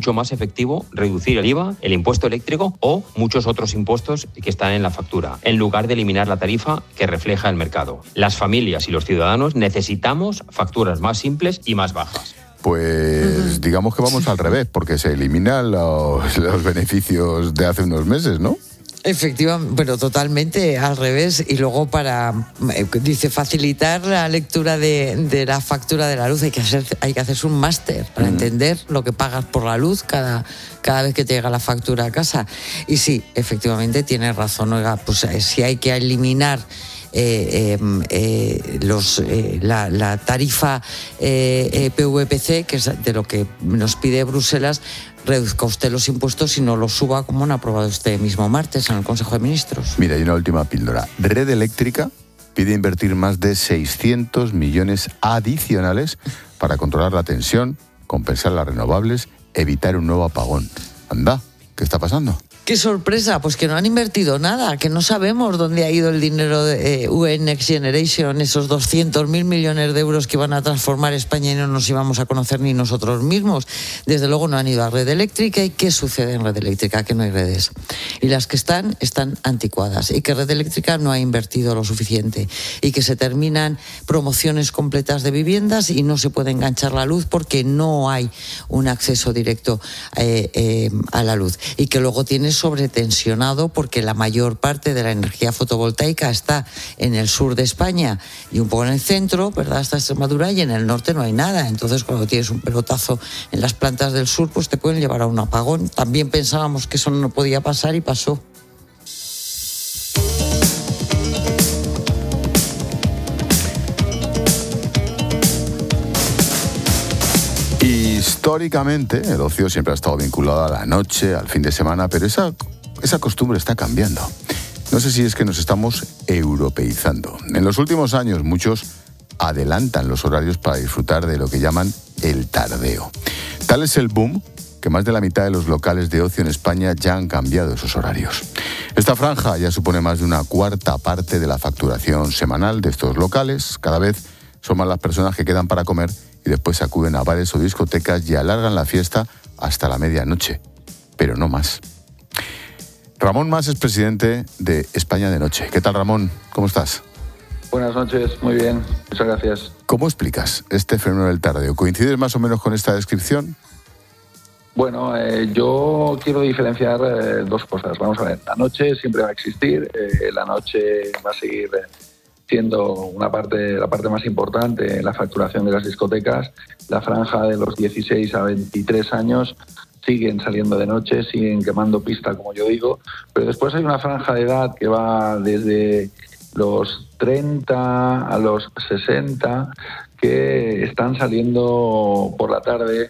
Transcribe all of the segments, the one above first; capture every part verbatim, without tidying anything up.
mucho más efectivo reducir el I V A, el impuesto eléctrico o muchos otros impuestos que están en la factura, en lugar de eliminar la tarifa que refleja el mercado. Las familias y los ciudadanos necesitamos facturas más simples y más bajas. Pues digamos que vamos al revés, porque se eliminan los, los beneficios de hace unos meses, ¿no? Efectivamente, bueno, totalmente al revés. Y luego para, dice, facilitar la lectura de, de la factura de la luz, hay que hacer, hay que hacerse un máster para mm. entender lo que pagas por la luz cada, cada vez que te llega la factura a casa. Y sí, efectivamente, tienes razón, oiga, pues si hay que eliminar Eh, eh, eh, los, eh, la, la tarifa eh, eh, P V P C, que es de lo que nos pide Bruselas, reduzca usted los impuestos y no los suba, como han aprobado este mismo martes en el Consejo de Ministros. Mira, hay una última píldora. Red Eléctrica pide invertir más de seiscientos millones adicionales para controlar la tensión, compensar las renovables, evitar un nuevo apagón. Anda, ¿qué está pasando? ¡Qué sorpresa! Pues que no han invertido nada, que no sabemos dónde ha ido el dinero de eh, U E Next Generation, esos doscientos mil millones de euros que van a transformar España y no nos íbamos a conocer ni nosotros mismos. Desde luego no han ido a Red Eléctrica. ¿Y qué sucede en Red Eléctrica? Que no hay redes. Y las que están, están anticuadas. Y que Red Eléctrica no ha invertido lo suficiente. Y que se terminan promociones completas de viviendas y no se puede enganchar la luz porque no hay un acceso directo eh, eh, a la luz. Y que luego tienes sobretensionado porque la mayor parte de la energía fotovoltaica está en el sur de España y un poco en el centro, ¿verdad?, hasta Extremadura, y en el norte no hay nada. Entonces, cuando tienes un pelotazo en las plantas del sur, pues te pueden llevar a un apagón. También pensábamos que eso no podía pasar y pasó. Históricamente, el ocio siempre ha estado vinculado a la noche, al fin de semana, pero esa, esa costumbre está cambiando. No sé si es que nos estamos europeizando. En los últimos años, muchos adelantan los horarios para disfrutar de lo que llaman el tardeo. Tal es el boom que más de la mitad de los locales de ocio en España ya han cambiado esos horarios. Esta franja ya supone más de una cuarta parte de la facturación semanal de estos locales. Cada vez son más las personas que quedan para comer y después acuden a bares o discotecas y alargan la fiesta hasta la medianoche, pero no más. Ramón Mas es presidente de España de Noche. ¿Qué tal, Ramón? ¿Cómo estás? Buenas noches, muy bien, muchas gracias. ¿Cómo explicas este fenómeno del tardeo? ¿Coincides más o menos con esta descripción? Bueno, eh, yo quiero diferenciar eh, dos cosas. Vamos a ver, la noche siempre va a existir, eh, la noche va a seguir eh, siendo una parte, la parte más importante en la facturación de las discotecas. La franja de los dieciséis a veintitrés años siguen saliendo de noche, siguen quemando pista, como yo digo, pero después hay una franja de edad que va desde los treinta a los sesenta que están saliendo por la tarde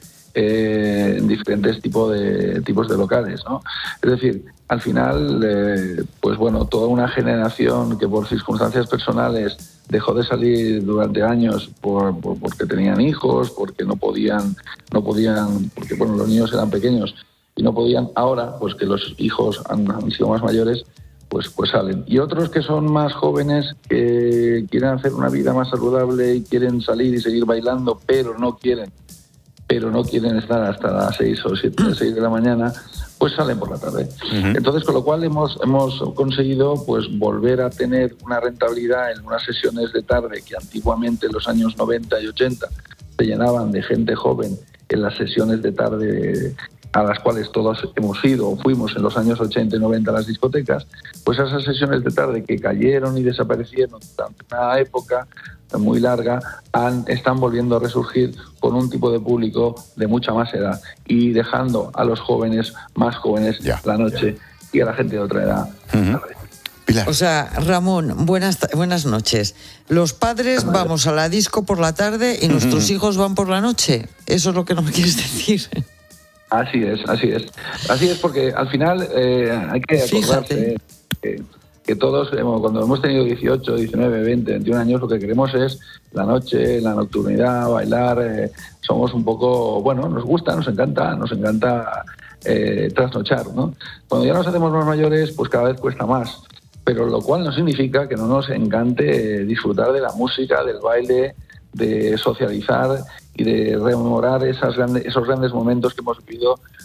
eh, en diferentes tipos de, tipos de locales, ¿no? Es decir, al final, eh, pues bueno, toda una generación que por circunstancias personales dejó de salir durante años por, por, porque tenían hijos, porque no podían, no podían, porque bueno, los niños eran pequeños y no podían. Ahora, pues que los hijos han, han sido más mayores, pues, pues salen. Y otros que son más jóvenes, que quieren hacer una vida más saludable y quieren salir y seguir bailando, pero no quieren, pero no quieren estar hasta las seis o siete, seis de la mañana, pues salen por la tarde. Uh-huh. Entonces, con lo cual hemos, hemos conseguido pues volver a tener una rentabilidad en unas sesiones de tarde que antiguamente en los años noventa y ochenta se llenaban de gente joven en las sesiones de tarde a las cuales todos hemos ido o fuimos en los años ochenta y noventa a las discotecas, pues esas sesiones de tarde que cayeron y desaparecieron durante una época muy larga, han, están volviendo a resurgir con un tipo de público de mucha más edad y dejando a los jóvenes más jóvenes ya, la noche ya. Y a la gente de otra edad. Uh-huh. Pilar. O sea, Ramón, buenas, buenas noches. Los padres vamos a la disco por la tarde y nuestros uh-huh. hijos van por la noche. Eso es lo que nos quieres decir. Así es, así es. Así es porque al final eh, hay que acordarse que, que todos, cuando hemos tenido dieciocho, diecinueve, veinte, veintiún años, lo que queremos es la noche, la nocturnidad, bailar. Eh, somos un poco, bueno, nos gusta, nos encanta, nos encanta eh, trasnochar, ¿no? Cuando ya nos hacemos más mayores, pues cada vez cuesta más. Pero lo cual no significa que no nos encante eh, disfrutar de la música, del baile, de socializar y de rememorar esas grandes, esos grandes momentos que hemos vivido